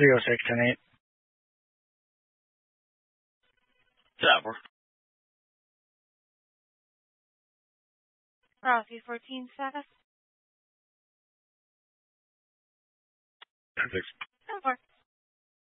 306 10-8. Tower. Rossi 14 status. 10-6. 10-4.